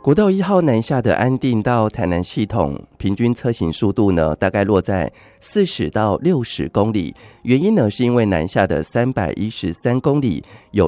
国道1号南下的安定到台南系统，平均车行速度呢，大概落在40到60公里。原因呢，是因为南下的313公里有